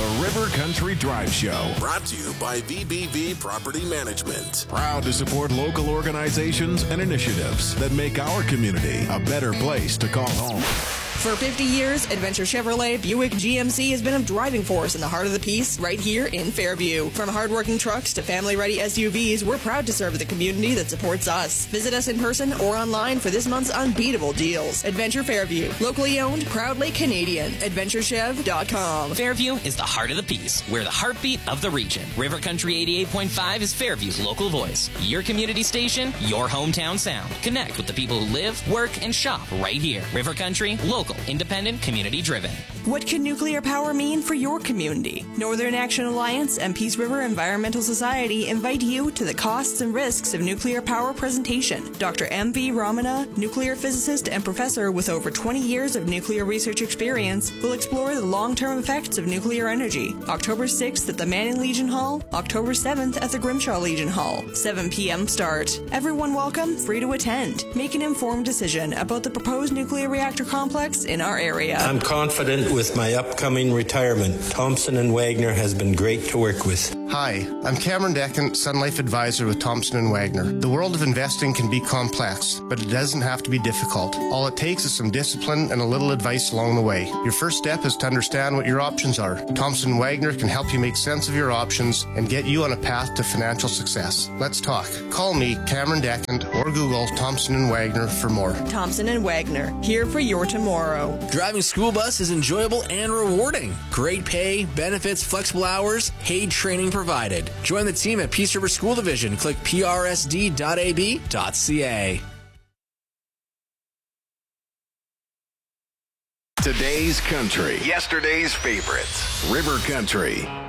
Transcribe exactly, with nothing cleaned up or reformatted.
the River Country Drive Show. Brought to you by V B V Property Management. Proud to support local organizations and initiatives that make our community a better place to call home. For fifty years, Adventure Chevrolet Buick G M C has been a driving force in the heart of the Peace right here in Fairview. From hardworking trucks to family-ready S U Vs, we're proud to serve the community that supports us. Visit us in person or online for this month's unbeatable deals. Adventure Fairview, locally owned, proudly Canadian. adventure chev dot com. Fairview is the heart of the Peace. We're the heartbeat of the region. River Country eighty-eight point five is Fairview's local voice. Your community station, your hometown sound. Connect with the people who live, work, and shop right here. River Country, local, independent, community-driven. What could nuclear power mean for your community? Northern Action Alliance and Peace River Environmental Society invite you to the Costs and Risks of Nuclear Power presentation. Doctor M V Ramana, nuclear physicist and professor with over twenty years of nuclear research experience, will explore the long-term effects of nuclear energy. October sixth at the Manning Legion Hall, October seventh at the Grimshaw Legion Hall, seven p.m. start. Everyone welcome, free to attend. Make an informed decision about the proposed nuclear reactor complex in our area. I'm confident with my upcoming retirement. Thompson and Wagner has been great to work with. Hi, I'm Cameron Decken, Sun Life Advisor with Thompson and Wagner. The world of investing can be complex, but it doesn't have to be difficult. All it takes is some discipline and a little advice along the way. Your first step is to understand what your options are. Thompson and Wagner can help you make sense of your options and get you on a path to financial success. Let's talk. Call me, Cameron Decken, or Google Thompson and Wagner for more. Thompson and Wagner, here for your tomorrow. Driving school bus is enjoyable and rewarding. Great pay, benefits, flexible hours, paid training provided. Join the team at Peace River School Division. Click p r s d dot a b dot c a. Today's country, yesterday's favorites. River Country.